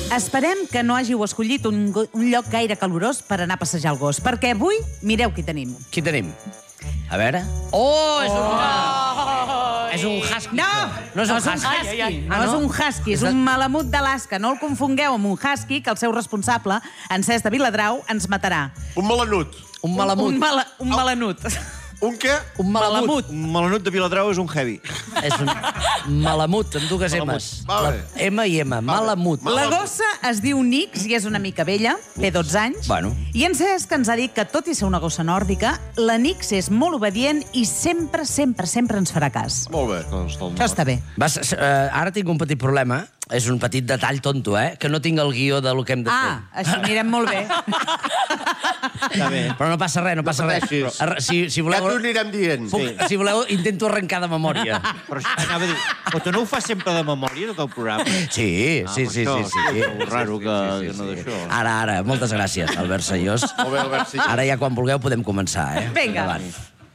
Esperem que no hàgiu escollit un lloc gaire calorós per anar a passejar el gos, perquè avui mireu qui tenim. Qui tenim? A veure... Oh, és un husky. No, no és un husky. No és un husky, és un malamut d'Alaska. No el confongueu amb un husky, que el seu responsable, Encès de Viladrau, ens matarà. Un malanut. Un malamut. Un malanut. Un què? Un malamut. Un malanut de Viladrau és un heavy. És un malamut, amb dues M's. Vale. M i M, malamut. La gossa es diu Nix i és una mica vella, té 12 anys. Bueno. I en Cesc ens ha dit que, tot i ser una gossa nòrdica, la Nix és molt obedient i sempre ens farà cas. Molt bé. Això està bé. Ara tinc un petit problema. És un petit detall tonto, que no tinc el guió del que hem de fer. Així anirem molt bé. Està bé. Però no passa res, no passa res. Si voleu... Ja t'ho anirem dient. Si voleu, intento arrencar de memòria. Però anava a dir, però tu no ho fas sempre de memòria, tot el programa? Sí. És raro que no d'això. Ara, moltes gràcies, Albert Sayós. Molt bé, Albert Sayós. Ara ja quan vulgueu podem començar, Vinga. Endavant.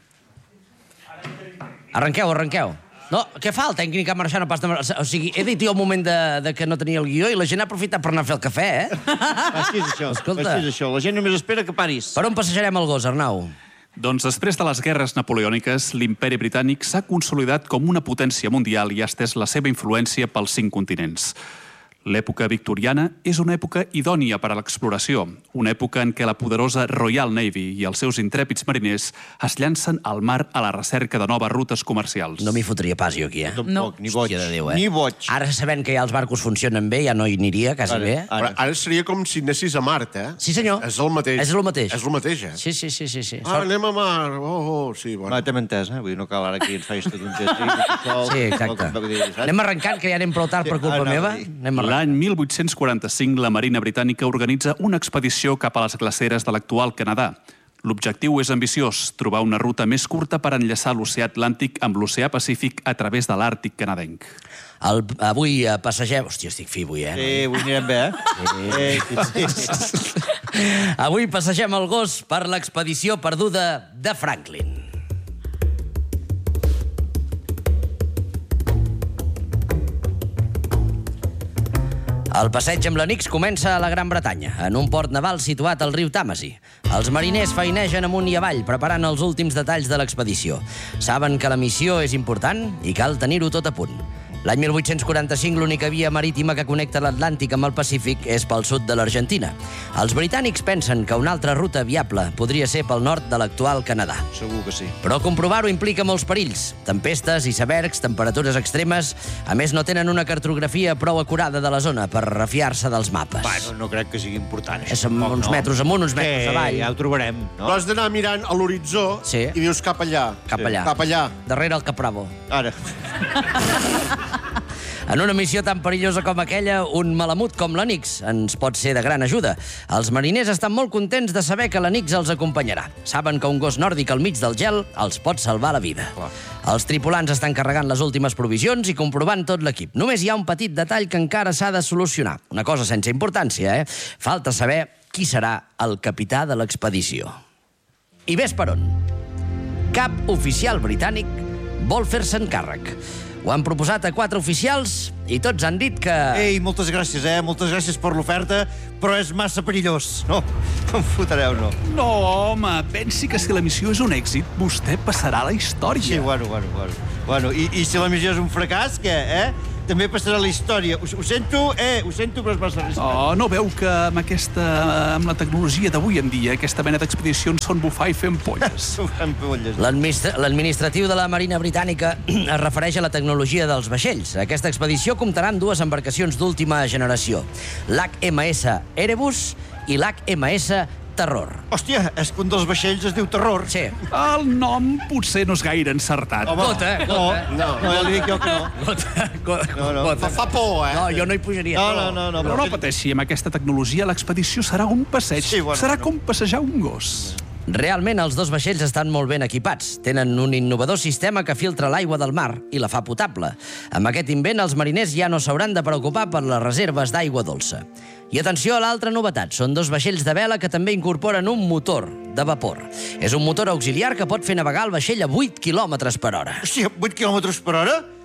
Arrenqueu. No, què fa el tècnic a marxar? No pas de... O sigui, he dit jo un moment de que no tenia el guió i la gent ha aprofitat per anar a fer el cafè, Així és això. Escolta. Així és això. La gent només espera que paris. Per on passejarem el gos, Arnau? Doncs després de les guerres napoleòniques, l'imperi britànic s'ha consolidat com una potència mundial i ha estès la seva influència pels 5 continents. L'època victoriana és una època idònia per a l'exploració, una època en què la poderosa Royal Navy i els seus intrèpids mariners es llancen al mar a la recerca de noves rutes comercials. No m'hi fotria pas jo aquí, Tampoc, ni boig. Hòstia de Déu, Ni boig. Ara sabent que ja els barcos funcionen bé, ja no hi aniria, quasi bé. Ara seria com si anessis a Mart, Sí, senyor. És el mateix. És el mateix. És el mateix, Sí. anem a Mar. Sí, bueno. Va, t'hem entès, Vull dir, no cal ara que ens facis tot un jet. Sí, exacte. Anem arrencant, que ja anem prou tard per culpa meva. L'any 1845, la Marina Britànica organitza una expedició cap a les glaceres de l'actual Canadà. L'objectiu és ambiciós, trobar una ruta més curta per enllaçar l'oceà Atlàntic amb l'oceà Pacífic a través de l'Àrtic canadenc. Avui passegem... Hòstia, estic fi avui, Sí, avui anirem bé, Avui passegem el gos per l'expedició perduda de Franklin. El passeig amb la Nix comença a la Gran Bretanya, en un port naval situat al riu Tàmesi. Els mariners feinegen amunt i avall, preparant els últims detalls de l'expedició. Saben que la missió és important i cal tenir-ho tot a punt. L'any 1845, l'única via marítima que connecta l'Atlàntic amb el Pacífic és pel sud de l'Argentina. Els britànics pensen que una altra ruta viable podria ser pel nord de l'actual Canadà. Segur que sí. Però comprovar-ho implica molts perills. Tempestes, icebergs, temperatures extremes. A més, no tenen una cartografia prou acurada de la zona per refiar-se dels mapes. Bueno, no crec que sigui important, Som uns metres amunt, uns metres avall. Ja ho trobarem, no? Però has d'anar mirant a l'horitzó i dius cap allà. Cap allà. Cap allà. Darrere el Capravo. Ara. En una missió tan perillosa com aquella, un malamut com la Nix ens pot ser de gran ajuda. Els mariners estan molt contents de saber que la Nix els acompanyarà. Saben que un gos nòrdic al mig del gel els pot salvar la vida. Els tripulants estan carregant les últimes provisions i comprovant tot l'equip. Només hi ha un petit detall que encara s'ha de solucionar. Una cosa sense importància, Falta saber qui serà el capità de l'expedició. I ves per on. Cap oficial britànic vol fer-se'n càrrec. Ho han proposat a 4 oficials i tots han dit que... Ei, moltes gràcies, Moltes gràcies per l'oferta, però és massa perillós. No, em fotreu, no. No, home, pensi que si la missió és un èxit, vostè passarà a la història. Sí, bueno. I si la missió és un fracàs, què, També passarà a la història. Ho sento, però és massa riscat. Oh, no veu que amb la tecnologia d'avui en dia aquesta mena d'expedicions són bufar i fer ampolles? L'administratiu de la Marina Britànica es refereix a la tecnologia dels vaixells. Aquesta expedició comptarà amb 2 embarcacions d'última generació, l'HMS Erebus i l'HMS Terror. Hòstia, és que un dels vaixells es diu Terror. Sí. El nom potser no és gaire encertat. Gota. No, ja li dic jo que no. Gota. Fa por, No, jo no hi pujaria. No. Però no pateixi, amb aquesta tecnologia l'expedició serà un passeig. Serà com passejar un gos. Realment, els 2 vaixells estan molt ben equipats. Tenen un innovador sistema que filtra l'aigua del mar i la fa potable. Amb aquest invent, els mariners ja no s'hauran de preocupar per les reserves d'aigua dolça. I atenció a l'altra novetat. Són 2 vaixells de vela que també incorporen un motor de vapor. És un motor auxiliar que pot fer navegar el vaixell a 8 km per hora. Hòstia, 8 km per hora?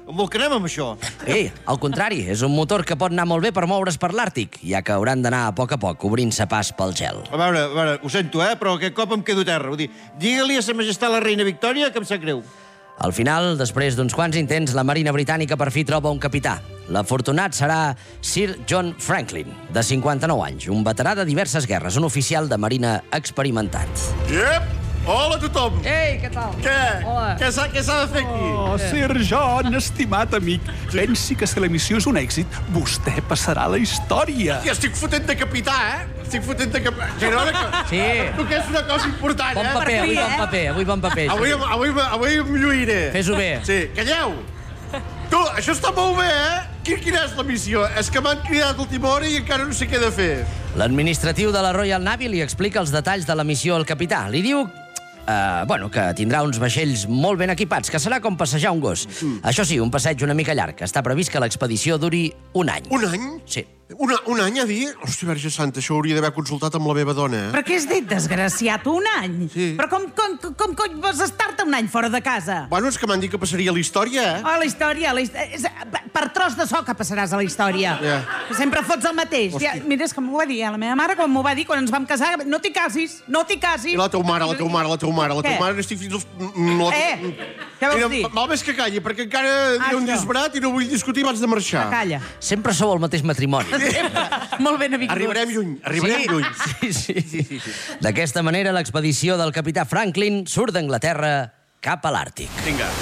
On vol que anem amb això? Ei, al contrari, és un motor que pot anar molt bé per moure's per l'Àrtic, ja que hauran d'anar a poc, obrint-se pas pel gel. A veure, ho sento, però aquest cop em quedo a terra. Vull dir, digue-li a sa majestat la reina Victòria que em sap greu. Al final, després d'uns quants intents, la Marina Britànica per fi troba un capità. L'afortunat serà Sir John Franklin, de 59 anys, un veterà de diverses guerres, un oficial de marina experimentat. Iep! Hola a tothom! Ei, què tal? Què? Hola. Què s'ha de fer aquí? Oh, Sir John, estimat amic, pensi que si la missió és un èxit, vostè passarà a la història. Ja estic fotent de capità, Estic fotent de capità. Sí. Tu que és una cosa important, Bon paper, avui bon paper. Avui em lluiré. Fes-ho bé. Sí, calleu! Tu, això està molt bé, Quina és la missió? És que m'han cridat a última hora i encara no sé què he de fer. L'administratiu de la Royal Navy li explica els detalls de la missió al capità. Li diu que tindrà uns vaixells molt ben equipats, que serà com passejar un gos. Això sí, un passeig una mica llarg. Està previst que l'expedició duri un any. Un any? Sí. Un any, a dir? Hòstia, Verge Santa, això ho hauria d'haver consultat amb la meva dona, Però què has dit, desgraciat? Un any? Sí. Però com cony vas estar-te un any fora de casa? Bueno, és que m'han dit que passaria a la història, Oh, la història. Per tros de soca passaràs a la història. Ja. Sempre fots el mateix. Ja, mira, és que m'ho va dir, la meva mare, quan m'ho va dir, quan ens vam casar, no t'hi casis, no t'hi casis. I la teva mare, n'estic fins als... Què vols dir? Val més que calli, perquè encara diré un disbarat i no vull discutir abans de marxar. Calla. Sempre sou el mateix matrimoni. Molt ben avinguts. Arribarem lluny. Sí. D'aquesta manera, l'expedició del capità Franklin surt d'Anglaterra cap a l'Àrtic. Vinga.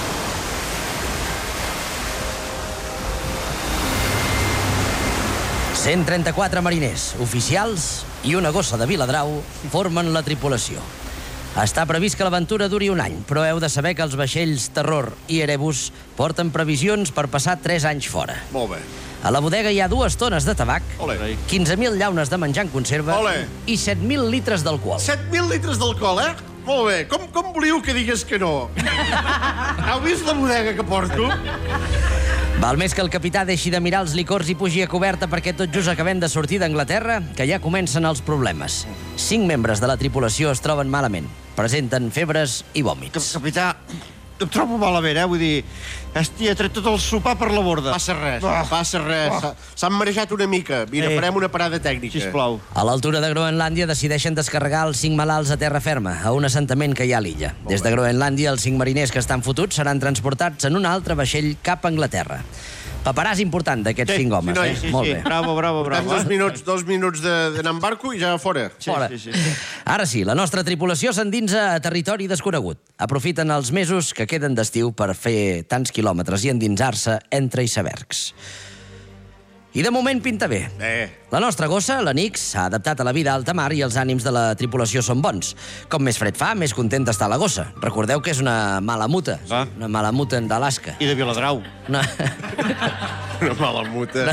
Cent 134 mariners, oficials i una gossa de Viladrau formen la tripulació. Està previst que l'aventura duri un any, però heu de saber que els vaixells Terror i Erebus porten previsions per passar 3 anys fora. Molt bé. A la bodega hi ha 2 tones de tabac, Ole. 15.000 llaunes de menjar en conserva Ole. i 7.000 litres d'alcohol. 7.000 litres d'alcohol, Molt bé. Com volíeu que digués que no? Heu vist la bodega que porto? Val més que el capità deixi de mirar els licors i pugi a coberta perquè tot just acabem de sortir d'Anglaterra, que ja comencen els problemes. 5 membres de la tripulació es troben malament. Presenten febres i vòmits. Capità, em trobo malament, Vull dir, hòstia, he tret tot el sopar per la borda. Passa res. S'han marejat una mica. Mira, farem una parada tècnica. Sisplau. A l'altura de Groenlàndia decideixen descarregar els 5 malalts a terra ferma, a un assentament que hi ha a l'illa. Des de Groenlàndia, els 5 mariners que estan fotuts seran transportats en un altre vaixell cap a Anglaterra. Paperàs important d'aquests 5 homes, Sí. Molt bé. Bravo. Dos minuts d'anar en barco i ja fora. Fora. Sí. Ara sí, la nostra tripulació s'endinsa a territori desconegut. Aprofiten els mesos que queden d'estiu per fer tants quilòmetres i endinsar-se entre icebergs. I de moment pinta bé. La nostra gossa, la Nix, s'ha adaptat a la vida a alta mar i els ànims de la tripulació són bons. Com més fred fa, més contenta està la gossa. Recordeu que és una malamuta. Una malamuta d'Alaska. I de Viladrau. Una malamuta.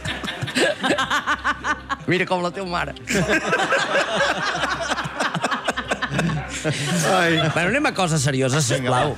Mira com la teva mare. Bueno, anem a coses serioses, sisplau.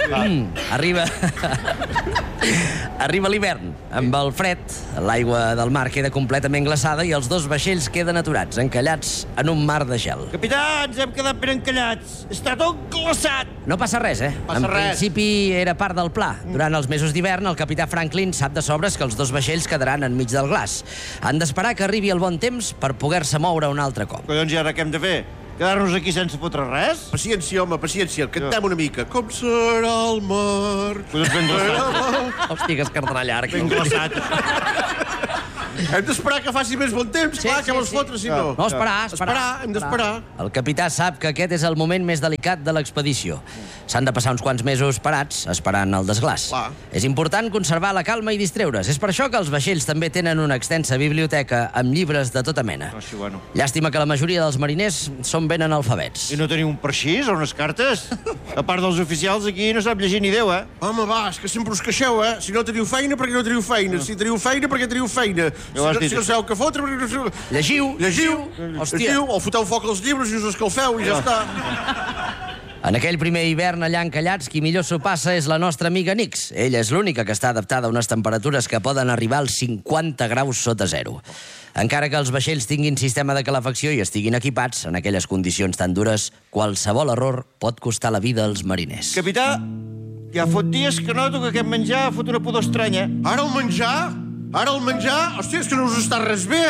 Arriba l'hivern. Amb el fred, l'aigua del mar queda completament glaçada i els 2 vaixells queden aturats, encallats en un mar de gel. Capità, ens hem quedat ben encallats. Està tot glaçat. No passa res, En principi era part del pla. Durant els mesos d'hivern, el capità Franklin sap de sobres que els 2 vaixells quedaran enmig del glaç. Han d'esperar que arribi el bon temps per poder-se moure un altre cop. Collons, i ara què hem de fer? Quedar-nos aquí sense fotre res? Paciència, home, paciència. Cantem una mica. Com serà el mar? Ben glaçat. Hòstia, que escardarà llarg. Ben glaçat. Hem d'esperar que faci més bon temps. Clar, què vols fotre, si no? No, esperar. Hem d'esperar. El capità sap que aquest és el moment més delicat de l'expedició. S'han de passar uns quants mesos parats, esperant el desglàs. És important conservar la calma i distreure's. És per això que els vaixells també tenen una extensa biblioteca amb llibres de tota mena. Llàstima que la majoria dels mariners són ben analfabets. I no teniu un perxís o unes cartes? A part dels oficials, aquí no sap llegir ni Déu, Home, va, és que sempre us queixeu, Si no teniu feina, perquè no teniu feina. Si teniu feina, perquè teniu feina. Si no sabeu què fotre, perquè no sabeu... Llegiu, o foteu foc als llibres i us escalfeu i ja està. En aquell primer hivern allà encallats, qui millor s'ho passa és la nostra amiga Nix. Ella és l'única que està adaptada a unes temperatures que poden arribar als 50 graus sota zero. Encara que els vaixells tinguin sistema de calefacció i estiguin equipats, en aquelles condicions tan dures, qualsevol error pot costar la vida als mariners. Capità, Ja fot dies que noto que aquest menjar fot una pudor estranya. Ara el menjar? Hòstia, és que no us està res bé,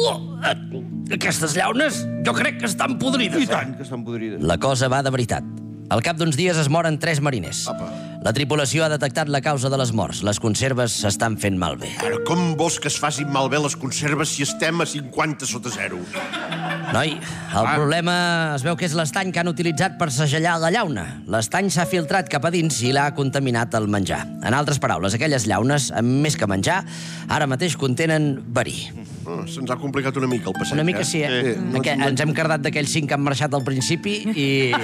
Aquestes llaunes jo crec que estan podrides. I tant que estan podrides. La cosa va de veritat. Al cap d'uns dies es moren 3 mariners. La tripulació ha detectat la causa de les morts. Les conserves s'estan fent malbé. Però com vols que es facin malbé les conserves si estem a 50 sota zero? Noi, el problema es veu que és l'estany que han utilitzat per segellar la llauna. L'estany s'ha filtrat cap a dins i l'ha contaminat el menjar. En altres paraules, aquelles llaunes, amb més que menjar, ara mateix contenen verí. Se'ns ha complicat una mica el passeig. Una mica sí, Ens hem cardat d'aquells 5 que han marxat al principi i...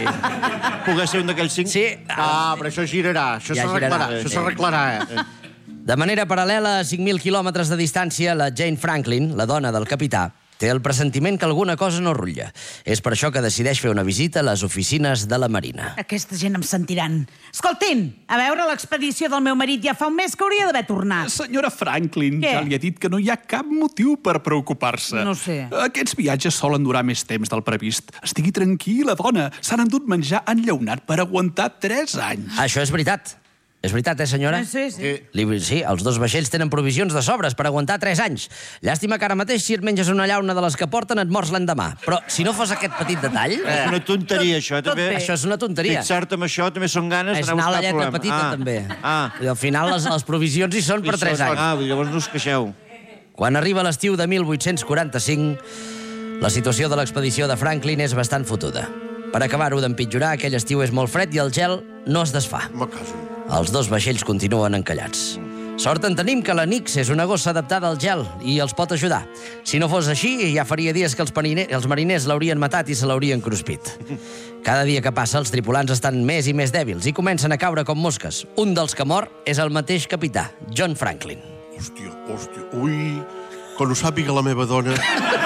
Pogués ser un d'aquells 5? Sí. Però això girarà, això s'arreglarà. De manera paral·lela a 5.000 quilòmetres de distància, la Jane Franklin, la dona del capità, té el pressentiment que alguna cosa no rutlla. És per això que decideix fer una visita a les oficines de la Marina. Aquesta gent em sentiran. Escoltin, a veure l'expedició del meu marit ja fa un mes que hauria d'haver tornat. Senyora Franklin, Què? ja li he dit que no hi ha cap motiu per preocupar-se. No sé. Aquests viatges solen durar més temps del previst. Estigui tranquil·la, dona. S'han endut menjar enllaunat per aguantar 3 anys. Això és veritat. És veritat, senyora? Sí. Sí, els 2 vaixells tenen provisions de sobres per aguantar 3 anys. Llàstima que ara mateix, si et menges una llauna de les que porten, et mors l'endemà. Però si no fos aquest petit detall... És una tonteria, això, també. Això és una tonteria. Fixar-te amb això també són ganes És d'anar a anar a la buscar lletra problema. petita, també. I al final les provisions hi són per 3 anys. Llavors no us queixeu. Quan arriba l'estiu de 1845, la situació de l'expedició de Franklin és bastant fotuda. Per acabar-ho d'empitjorar, aquell estiu és molt fred i el gel no es desfà. Els 2 vaixells continuen encallats. Sort en tenim que l'Enix és una gossa adaptada al gel i els pot ajudar. Si no fos així, ja faria dies que els mariners l'haurien matat i se l'haurien cruspit. Cada dia que passa, els tripulants estan més i més dèbils i comencen a caure com mosques. Un dels que mor és el mateix capità, John Franklin. Hòstia, ui, quan ho sàpiga la meva dona...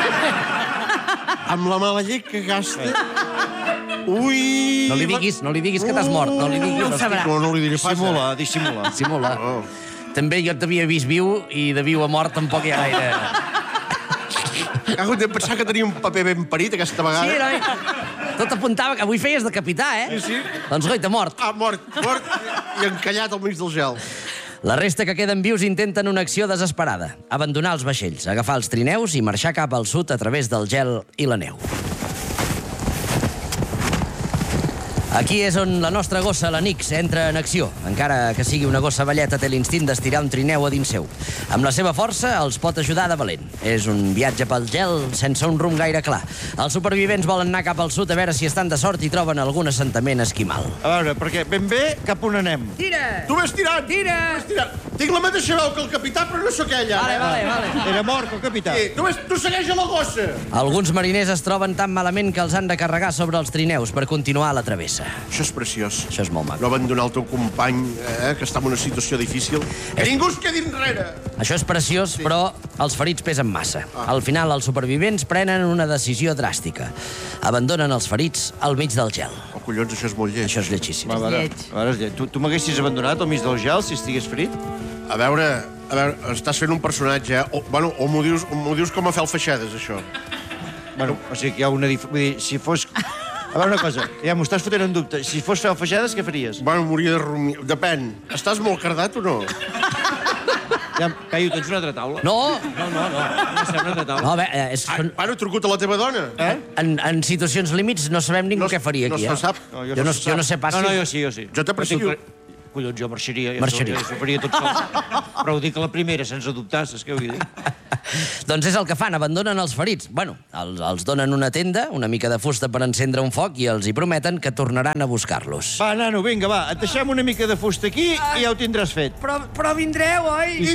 Amb la mala llet que gasta... Ui... No li diguis que t'has mort, no li diguis. No ho sabrà. No li diré pas. Dissimula. També jo t'havia vist viu i de viu a mort tampoc hi ha gaire... Cago en pensar que tenia un paper ben parit aquesta vegada. Sí, noi? Tot apuntava que avui feies de capità, Sí. Doncs goita, mort. Mort i encallat al mig del gel. La resta que queden vius intenten una acció desesperada. Abandonar els vaixells, agafar els trineus i marxar cap al sud a través del gel i la neu. Aquí és on la nostra gossa, l'Enix, entra en acció. Encara que sigui una gossa velleta, té l'instint d'estirar un trineu a dins seu. Amb la seva força els pot ajudar de valent. És un viatge pel gel sense un rumb gaire clar. Els supervivents volen anar cap al sud a veure si estan de sort i troben algun assentament esquimal. A veure, perquè ben bé cap on anem. Tira! Tu ves tirant! Tira! Tinc la mateixa veu que el capità, però no sóc ella. Vale. Era mort, el capità. Sí, tu segueix a la gossa. Alguns mariners es troben tan malament que els han de carregar sobre els trineus per continuar la travessa. Això és preciós. Això és molt maco. No abandonar el teu company, que està en una situació difícil. Que ningú es quedi enrere. Això és preciós, però els ferits pesen massa. Al final, els supervivents prenen una decisió dràstica. Abandonen els ferits al mig del gel. Oh, collons, això és molt lleig. Això és lletjíssim. A veure, tu m'haguessis abandonat al mig del gel si estigués ferit? A veure, estàs fent un personatge, o m'ho dius com a fer el Feixedes, això. Bueno, o sigui que hi ha una diferència. Vull dir, si fos... A veure una cosa, ja m'ho estàs fotent en dubte. Si fos fer el Feixedes, què faries? Bueno, m'hauria de rumiar. Depèn. Estàs molt cardat o no? Ja, Caio, tens una altra taula? No! No sé, una altra taula. No, a veure, Bueno, he trucat a la teva dona. en situacions límits no sabem ningú què faria aquí. No se sap. Jo no sé pas No, si... jo sí. Jo t'aprecio. Collons, jo marxaria. Marxaria. Jo ho faria tot sol. Però ho dic a la primera, sense dubtar, saps què vull dir? Doncs és el que fan, abandonen els ferits. Bueno, els donen una tenda, una mica de fusta per encendre un foc i els hi prometen que tornaran a buscar-los. Va, nano, vinga, va, et deixem una mica de fusta aquí i ja ho tindràs fet. Però vindreu, oi? I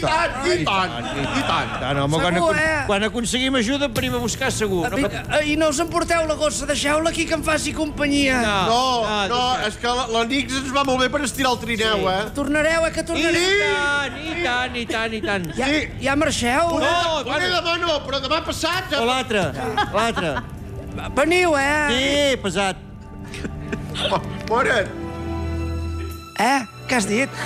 tant. Home, quan aconseguim ajuda venim a buscar segur. I no us emporteu la gossa, deixeu-la aquí que em faci companyia. No, és que l'Enix ens va molt bé per estirar el trineu, Tornareu, que tornareu. I tant. Ja marxeu? No, demano, però demà passat... O l'altre. Veniu, Sí, pesat. Mora't. Què has dit?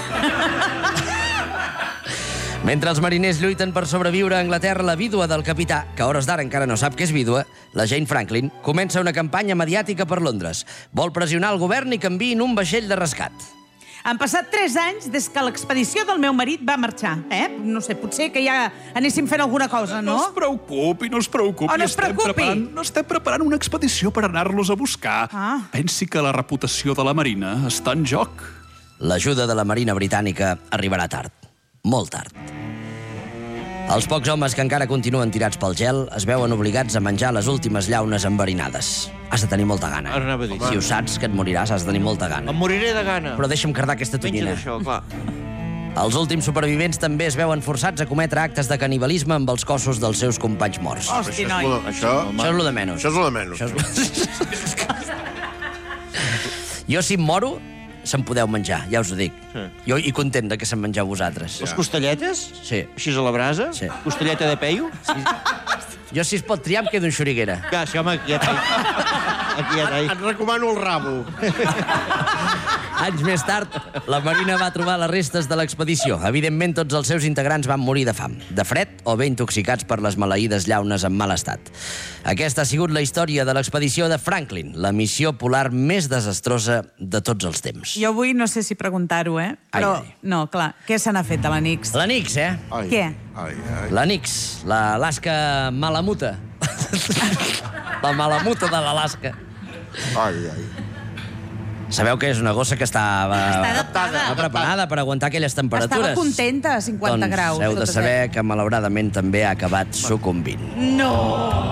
Mentre els mariners lluiten per sobreviure a Anglaterra, la vídua del capità, que a hores d'ara encara no sap que és vídua, la Jane Franklin, comença una campanya mediàtica per Londres. Vol pressionar el govern i que enviïn un vaixell de rescat. Han passat 3 anys des que l'expedició del meu marit va marxar. No sé, potser que ja anéssim fent alguna cosa, no? No es preocupi, no es preocupi. Oh, no es preocupi. Estem preparant una expedició per anar-los a buscar. Pensi que la reputació de la Marina està en joc. L'ajuda de la Marina britànica arribarà tard. Molt tard. Els pocs homes que encara continuen tirats pel gel es veuen obligats a menjar les últimes llaunes enverinades. Has de tenir molta gana. Ara anava a dir. Si ho saps que et moriràs, has de tenir molta gana. Em moriré de gana. Però deixa'm cardar aquesta tonyina. Menja d'això, clar. Els últims supervivents també es veuen forçats a cometre actes de canibalisme amb els cossos dels seus companys morts. Hosti, noi. Això Això és lo de menys. és lo de menys. Jo, si em moro, se'n podeu menjar, ja us ho dic. Jo i content de que se'n mengeu vosaltres. Les costelletes? Sí. Així a la brasa? Sí. Costelleta de peio? Jo, si es pot triar, em quedo en xuriguera. Ja, sí, home, aquí ja t'hi. Et recomano el rabo. Anys més tard, la Marina va trobar les restes de l'expedició. Evidentment, tots els seus integrants van morir de fam, de fred o bé intoxicats per les maleïdes llaunes en mal estat. Aquesta ha sigut la història de l'expedició de Franklin, la missió polar més desastrosa de tots els temps. Jo avui no sé si preguntar-ho, però, no, clar, què se n'ha fet de l'Enix? L'Enix, Què? L'Enix, l'Alaska Malamuta. La Malamuta de l'Alaska. Sabeu que és una gossa que estava preparada per aguantar aquelles temperatures. Estava contenta a 50 graus. Doncs heu de saber que malauradament també ha acabat sucumbint. No!